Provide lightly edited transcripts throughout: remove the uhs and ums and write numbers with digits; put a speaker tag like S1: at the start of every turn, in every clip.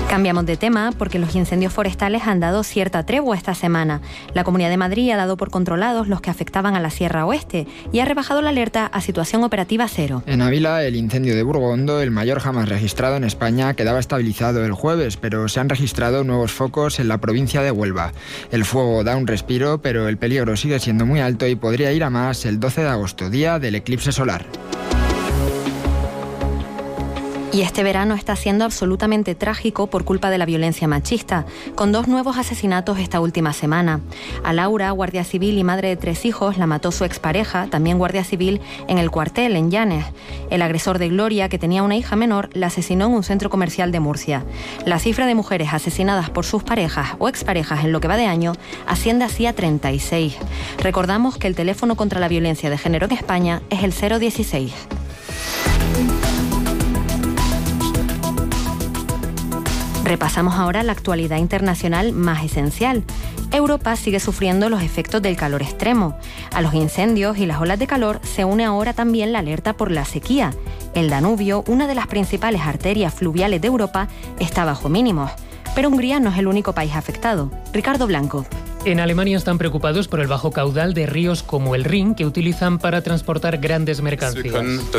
S1: Cambiamos de tema porque los incendios forestales han dado cierta tregua esta semana. La Comunidad de Madrid ha dado por controlados los que afectaban a la Sierra Oeste y ha rebajado la alerta a situación operativa cero.
S2: En Ávila, el incendio de Burgondo, el mayor jamás registrado en España, quedaba estabilizado el jueves, pero se han registrado nuevos focos en la provincia de Huelva. El fuego da un respiro, pero el peligro sigue siendo muy alto y podría ir a más el 12 de agosto, día del eclipse solar.
S1: Y este verano está siendo absolutamente trágico por culpa de la violencia machista, con 2 nuevos asesinatos esta última semana. A Laura, guardia civil y madre de 3 hijos, la mató su expareja, también guardia civil, en el cuartel, en Llanes. El agresor de Gloria, que tenía una hija menor, la asesinó en un centro comercial de Murcia. La cifra de mujeres asesinadas por sus parejas o exparejas en lo que va de año asciende así a 36. Recordamos que el teléfono contra la violencia de género en España es el 016. Repasamos ahora la actualidad internacional más esencial. Europa sigue sufriendo los efectos del calor extremo. A los incendios y las olas de calor se une ahora también la alerta por la sequía. El Danubio, una de las principales arterias fluviales de Europa, está bajo mínimos. Pero Hungría no es el único país afectado. Ricardo Blanco.
S3: En Alemania están preocupados por el bajo caudal de ríos como el Rin, que utilizan para transportar grandes mercancías.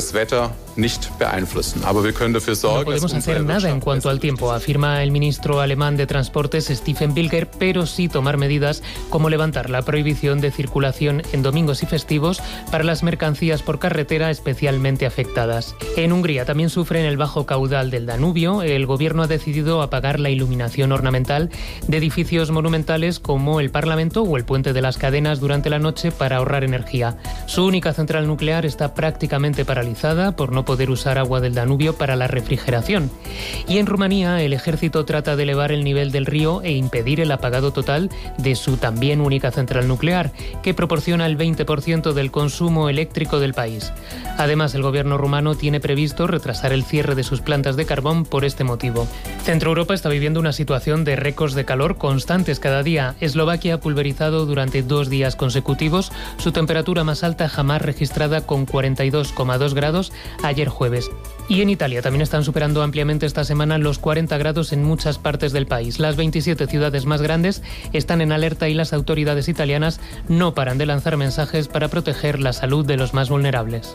S3: No podemos hacer nada en cuanto al tiempo, afirma el ministro alemán de Transportes Stefan Bilger, pero sí tomar medidas como levantar la prohibición de circulación en domingos y festivos para las mercancías por carretera especialmente afectadas. En Hungría también sufren el bajo caudal del Danubio. El gobierno ha decidido apagar la iluminación ornamental de edificios monumentales como el Parlamento o el Puente de las Cadenas durante la noche para ahorrar energía. Su única central nuclear está prácticamente paralizada por no poder usar agua del Danubio para la refrigeración. Y en Rumanía, el ejército trata de elevar el nivel del río e impedir el apagado total de su también única central nuclear, que proporciona el 20% del consumo eléctrico del país. Además, el gobierno rumano tiene previsto retrasar el cierre de sus plantas de carbón por este motivo. Centro Europa está viviendo una situación de récords de calor constantes cada día. Eslovaquia ha pulverizado durante 2 días consecutivos su temperatura más alta jamás registrada, con 42,2 grados ayer jueves. Y en Italia también están superando ampliamente esta semana los 40 grados en muchas partes del país. Las 27 ciudades más grandes están en alerta y las autoridades italianas no paran de lanzar mensajes para proteger la salud de los más vulnerables.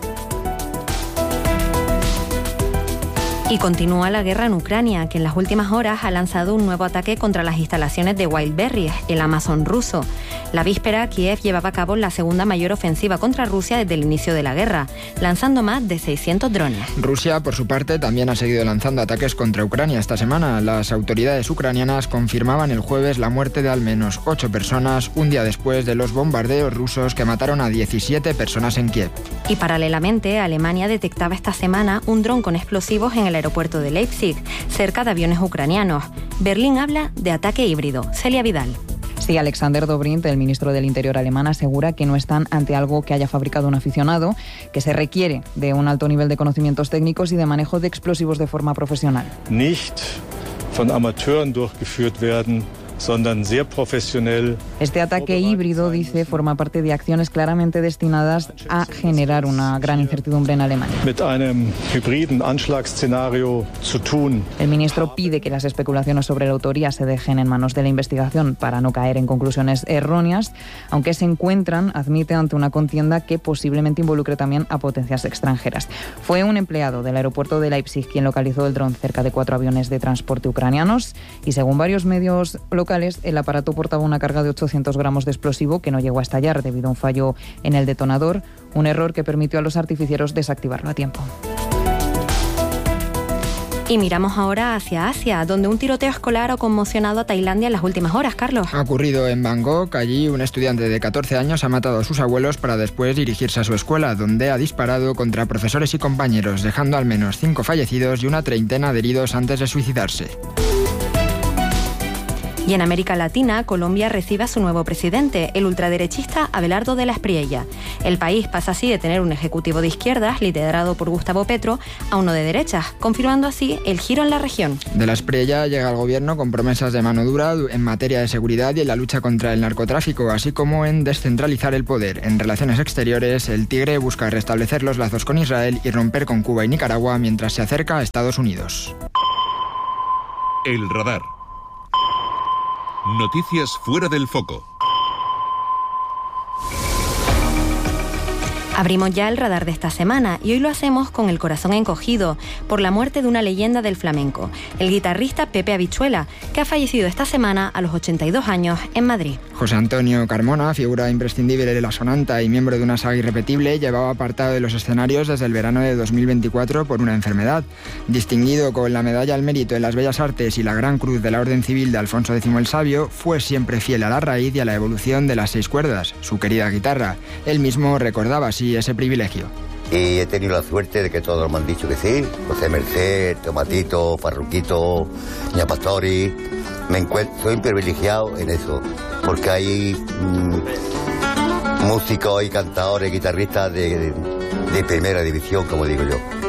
S3: Y continúa la guerra en Ucrania, que en las últimas horas ha lanzado un nuevo ataque contra las instalaciones de Wildberries, el Amazon ruso. La víspera, Kiev llevaba a cabo la segunda mayor ofensiva contra Rusia desde el inicio de la guerra, lanzando más de 600 drones.
S2: Rusia, por su parte, también ha seguido lanzando ataques contra Ucrania esta semana. Las autoridades ucranianas confirmaban el jueves la muerte de al menos 8 personas, un día después de los bombardeos rusos que mataron a 17 personas en Kiev.
S1: Y paralelamente, Alemania detectaba esta semana un dron con explosivos en el aeropuerto de Leipzig, cerca de aviones ucranianos. Berlín habla de ataque híbrido. Celia Vidal.
S4: Sí, Alexander Dobrindt, el ministro del Interior alemán, asegura que no están ante algo que haya fabricado un aficionado, que se requiere de un alto nivel de conocimientos técnicos y de manejo de explosivos de forma profesional.
S5: Nicht von Amateuren durchgeführt werden, sondern sehr profesionell.
S4: Este ataque híbrido, dice, forma parte de acciones claramente destinadas a generar una gran incertidumbre en Alemania.
S5: Mit einem hybriden Anschlagsszenario zu tun.
S4: El ministro pide que las especulaciones sobre la autoría se dejen en manos de la investigación para no caer en conclusiones erróneas, aunque se encuentran, admite, ante una contienda que posiblemente involucre también a potencias extranjeras. Fue un empleado del aeropuerto de Leipzig quien localizó el dron cerca de 4 aviones de transporte ucranianos y, según varios medios locales, el aparato portaba una carga de 800 gramos de explosivo que no llegó a estallar debido a un fallo en el detonador, un error que permitió a los artificieros desactivarlo a tiempo.
S1: Y miramos ahora hacia Asia, donde un tiroteo escolar ha conmocionado a Tailandia en las últimas horas, Carlos.
S2: Ha ocurrido en Bangkok. Allí un estudiante de 14 años ha matado a sus abuelos para después dirigirse a su escuela, donde ha disparado contra profesores y compañeros, dejando al menos 5 fallecidos y una treintena de heridos antes de suicidarse.
S1: Y en América Latina, Colombia recibe a su nuevo presidente, el ultraderechista Abelardo de la Espriella. El país pasa así de tener un ejecutivo de izquierdas, liderado por Gustavo Petro, a uno de derechas, confirmando así el giro en la región.
S2: De la Espriella llega al gobierno con promesas de mano dura en materia de seguridad y en la lucha contra el narcotráfico, así como en descentralizar el poder. En relaciones exteriores, el Tigre busca restablecer los lazos con Israel y romper con Cuba y Nicaragua mientras se acerca a Estados Unidos.
S6: El radar. Noticias fuera del foco.
S1: Abrimos ya el radar de esta semana y hoy lo hacemos con el corazón encogido por la muerte de una leyenda del flamenco, el guitarrista Pepe Habichuela, que ha fallecido esta semana a los 82 años en Madrid.
S2: José Antonio Carmona, figura imprescindible de la sonanta y miembro de una saga irrepetible, llevaba apartado de los escenarios desde el verano de 2024 por una enfermedad. Distinguido con la Medalla al Mérito en las Bellas Artes y la Gran Cruz de la Orden Civil de Alfonso X el Sabio, fue siempre fiel a la raíz y a la evolución de las 6 cuerdas, su querida guitarra. Él mismo recordaba así ese privilegio.
S7: Y he tenido la suerte de que todos me han dicho que sí. José Merced, Tomatito, Farruquito, Ña Pastori. Soy privilegiado en eso, porque hay músicos y cantadores, guitarristas de primera división, como digo yo.